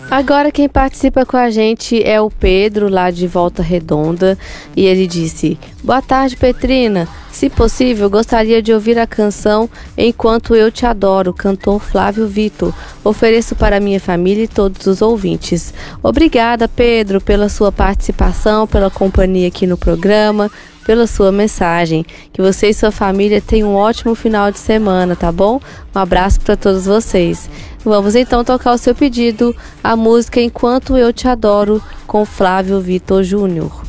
Agora quem participa com a gente é o Pedro, lá de Volta Redonda, e ele disse: boa tarde, Petrina. Se possível, gostaria de ouvir a canção Enquanto Eu Te Adoro, cantor Flávio Vitor. Ofereço para minha família e todos os ouvintes. Obrigada, Pedro, pela sua participação, pela companhia aqui no programa, pela sua mensagem. Que você e sua família tenham um ótimo final de semana, tá bom? Um abraço para todos vocês. Vamos então tocar o seu pedido, a música Enquanto Eu Te Adoro, com Flávio Vitor Júnior.